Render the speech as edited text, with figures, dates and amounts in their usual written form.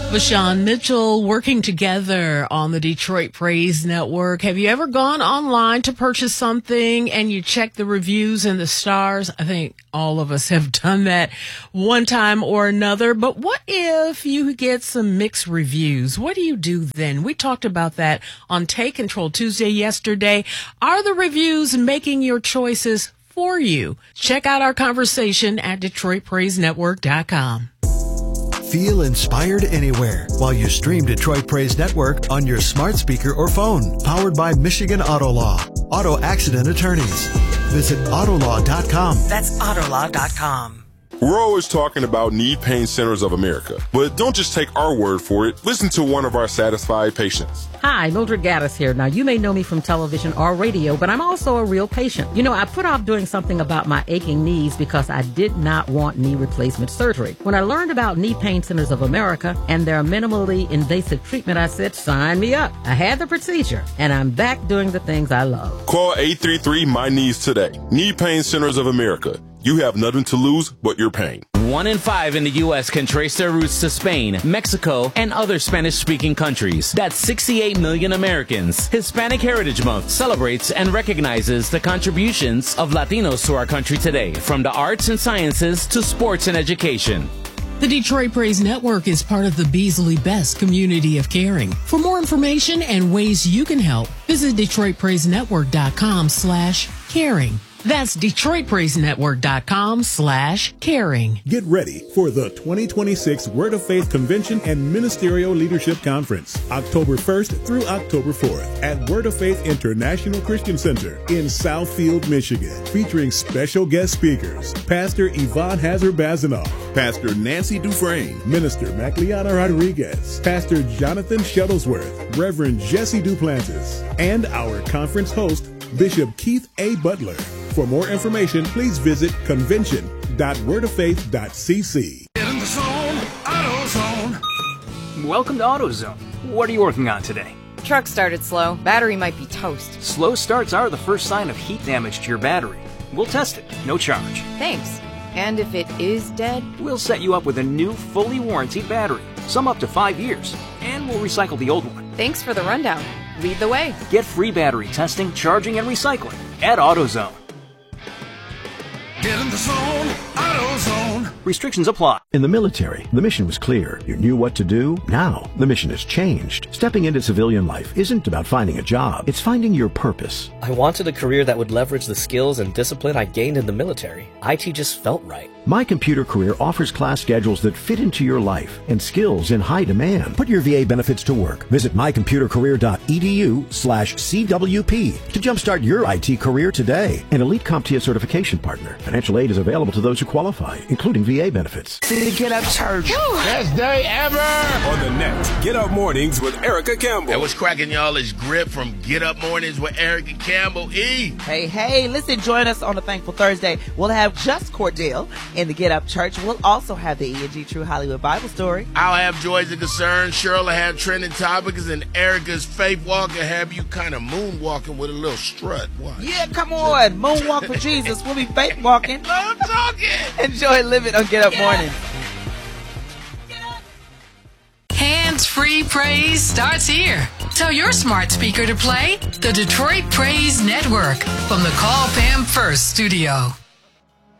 Vashawn Mitchell working together on the Detroit Praise Network. Have you ever gone online to purchase something and you check the reviews and the stars? I think all of us have done that one time or another. But what if you get some mixed reviews? What do you do then? We talked about that on Take Control Tuesday yesterday. Are the reviews making your choices for you? Check out our conversation at DetroitPraiseNetwork.com. Feel inspired anywhere while you stream Detroit Praise Network on your smart speaker or phone. Powered by Michigan Auto Law. Auto accident attorneys. Visit Autolaw.com. That's Autolaw.com. We're always talking about Knee Pain Centers of America, but don't just take our word for it. Listen to one of our satisfied patients. Hi, Mildred Gaddis here. Now, you may know me from television or radio, but I'm also a real patient. You know, I put off doing something about my aching knees because I did not want knee replacement surgery. When I learned about Knee Pain Centers of America and their minimally invasive treatment, I said, sign me up. I had the procedure, and I'm back doing the things I love. Call 833-MY-KNEES today. Knee Pain Centers of America. You have nothing to lose but your pain. 1 in 5 in the U.S. can trace their roots to Spain, Mexico, and other Spanish-speaking countries. That's 68 million Americans. Hispanic Heritage Month celebrates and recognizes the contributions of Latinos to our country today, from the arts and sciences to sports and education. The Detroit Praise Network is part of the Beasley Best community of caring. For more information and ways you can help, visit DetroitPraiseNetwork.com/caring. That's DetroitPraiseNetwork.com/caring. Get ready for the 2026 Word of Faith Convention and Ministerial Leadership Conference, October 1st through October 4th at Word of Faith International Christian Center in Southfield, Michigan, featuring special guest speakers, Pastor Yvonne Hazard-Bazanoff, Pastor Nancy Dufresne, Minister Macliana Rodriguez, Pastor Jonathan Shuttlesworth, Reverend Jesse Duplantis, and our conference host, Bishop Keith A. Butler. For more information, please visit convention.wordoffaith.cc. Get in the zone, AutoZone. Welcome to AutoZone. What are you working on today? Truck started slow. Battery might be toast. Slow starts are the first sign of heat damage to your battery. We'll test it, no charge. Thanks. And if it is dead? We'll set you up with a new, fully warranted battery, some up to 5 years, and we'll recycle the old one. Thanks for the rundown. Lead the way. Get free battery testing, charging, and recycling at AutoZone. Get in the zone, AutoZone. Restrictions apply. In the military, the mission was clear. You knew what to do. Now, the mission has changed. Stepping into civilian life isn't about finding a job. It's finding your purpose. I wanted a career that would leverage the skills and discipline I gained in the military. IT just felt right. My Computer Career offers class schedules that fit into your life and skills in high demand. Put your VA benefits to work. Visit mycomputercareer.edu/CWP to jumpstart your IT career today. An elite CompTIA certification partner. Financial aid is available to those who qualify, including VA benefits. The Get Up Church. Best day ever. On the next Get Up Mornings with Erica Campbell. Hey, what's cracking, y'all? It's Grip from Get Up Mornings with Erica Campbell. Hey, listen, join us on a Thankful Thursday. We'll have Just Cordell in the Get Up Church. We'll also have the E&G True Hollywood Bible Story. I'll have Joys and Concerns. Cheryl will have Trending Topics, and Erica's Faith Walk will have you kind of moonwalking with a little strut. What? Yeah, come on. Moonwalk for Jesus. We'll be faith walking. I'm talking. Enjoy living on Get Up Morning. Hands-free praise starts here. Tell your smart speaker to play the Detroit Praise Network from the Call Pam First studio.